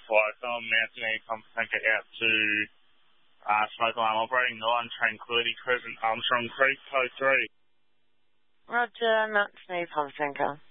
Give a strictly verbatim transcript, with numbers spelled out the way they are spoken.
twice. I'm Mountaineer Pump Tanker out to uh, Smoke Alarm operating nine, Tranquility Crescent, Armstrong Creek, code three. Roger, Mountaineer Pump Tanker.